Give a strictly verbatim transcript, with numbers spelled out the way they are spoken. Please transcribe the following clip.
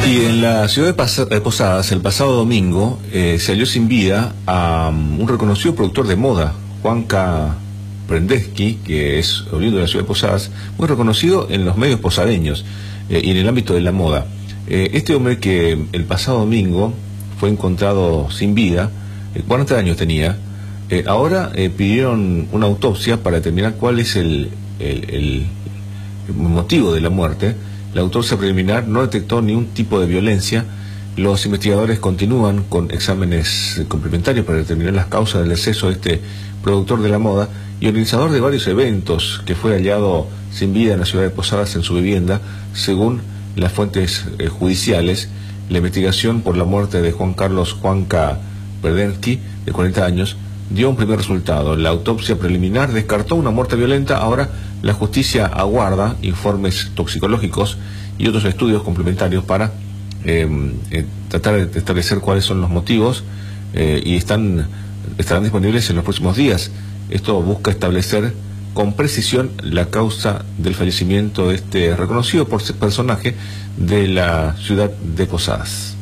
Y en la ciudad de, Pas de Posadas, el pasado domingo, eh, se halló sin vida a um, un reconocido productor de moda, Juanca Prendesky, que es oriundo de la ciudad de Posadas, muy reconocido en los medios posadeños eh, y en el ámbito de la moda. Eh, este hombre que el pasado domingo fue encontrado sin vida, eh, cuarenta años tenía, eh, ahora eh, pidieron una autopsia para determinar cuál es el, el, el, el motivo de la muerte. La autopsia preliminar no detectó ningún tipo de violencia. Los investigadores continúan con exámenes complementarios para determinar las causas del deceso de este productor de la moda y organizador de varios eventos que fue hallado sin vida en la ciudad de Posadas en su vivienda. Según las fuentes eh, judiciales, la investigación por la muerte de Juan Carlos Juanca Prendesky, de cuarenta años, dio un primer resultado. La autopsia preliminar descartó una muerte violenta. Ahora la justicia aguarda informes toxicológicos y otros estudios complementarios para eh, eh, tratar de establecer cuáles son los motivos eh, y están, estarán disponibles en los próximos días. Esto busca establecer con precisión la causa del fallecimiento de este reconocido por personaje de la ciudad de Posadas.